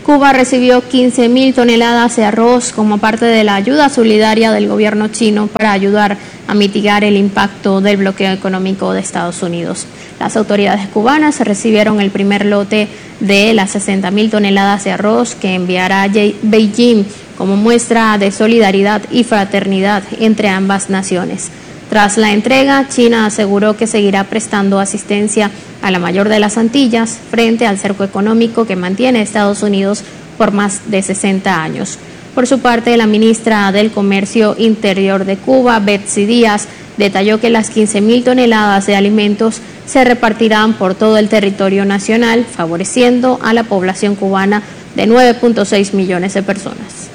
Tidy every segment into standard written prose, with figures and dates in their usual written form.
Cuba recibió 15.000 toneladas de arroz como parte de la ayuda solidaria del gobierno chino para ayudar a mitigar el impacto del bloqueo económico de Estados Unidos. Las autoridades cubanas recibieron el primer lote de las 60.000 toneladas de arroz que enviará Beijing como muestra de solidaridad y fraternidad entre ambas naciones. Tras la entrega, China aseguró que seguirá prestando asistencia a la mayor de las Antillas frente al cerco económico que mantiene Estados Unidos por más de 60 años. Por su parte, la ministra del Comercio Interior de Cuba, Betsy Díaz, detalló que las 15.000 toneladas de alimentos se repartirán por todo el territorio nacional, favoreciendo a la población cubana de 9.6 millones de personas.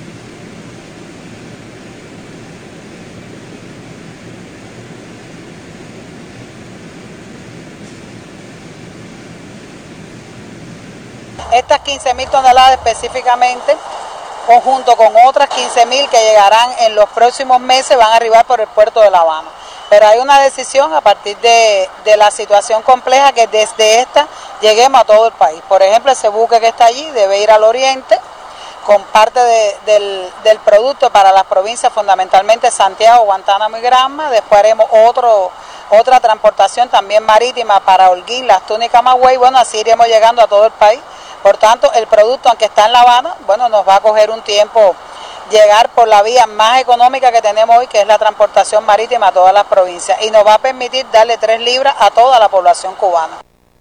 Estas 15.000 toneladas específicamente, conjunto con otras 15.000 que llegarán en los próximos meses, van a arribar por el puerto de La Habana. Pero hay una decisión a partir de la situación compleja que desde esta lleguemos a todo el país. Por ejemplo, ese buque que está allí debe ir al oriente con parte del producto para las provincias, fundamentalmente Santiago, Guantánamo y Granma. Después haremos otra transportación también marítima para Holguín, Las Tunas y Camagüey. Bueno, así iremos llegando a todo el país. Por tanto, el producto, aunque está en La Habana, bueno, nos va a coger un tiempo llegar por la vía más económica que tenemos hoy, que es la transportación marítima a todas las provincias, y nos va a permitir darle 3 libras a toda la población cubana.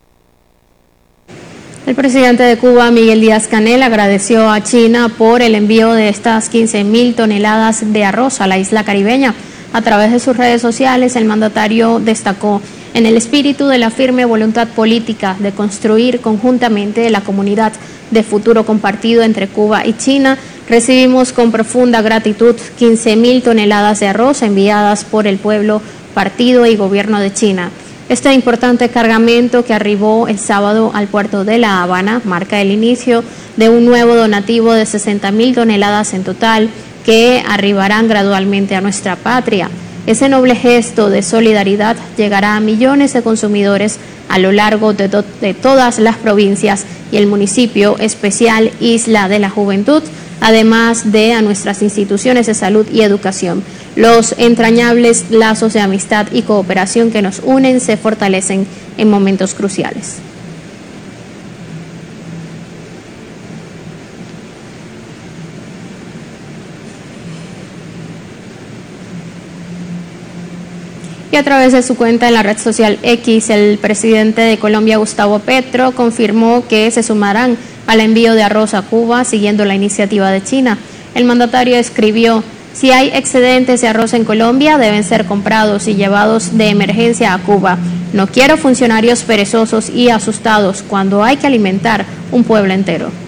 El presidente de Cuba, Miguel Díaz-Canel, agradeció a China por el envío de estas 15.000 toneladas de arroz a la isla caribeña. A través de sus redes sociales, el mandatario destacó: en el espíritu de la firme voluntad política de construir conjuntamente la comunidad de futuro compartido entre Cuba y China, recibimos con profunda gratitud 15.000 toneladas de arroz enviadas por el pueblo, partido y gobierno de China. Este importante cargamento que arribó el sábado al puerto de La Habana marca el inicio de un nuevo donativo de 60.000 toneladas en total que arribarán gradualmente a nuestra patria. Ese noble gesto de solidaridad llegará a millones de consumidores a lo largo de todas las provincias y el municipio especial Isla de la Juventud, además de a nuestras instituciones de salud y educación. Los entrañables lazos de amistad y cooperación que nos unen se fortalecen en momentos cruciales. Y a través de su cuenta en la red social X, el presidente de Colombia, Gustavo Petro, confirmó que se sumarán al envío de arroz a Cuba, siguiendo la iniciativa de China. El mandatario escribió: si hay excedentes de arroz en Colombia, deben ser comprados y llevados de emergencia a Cuba. No quiero funcionarios perezosos y asustados cuando hay que alimentar un pueblo entero.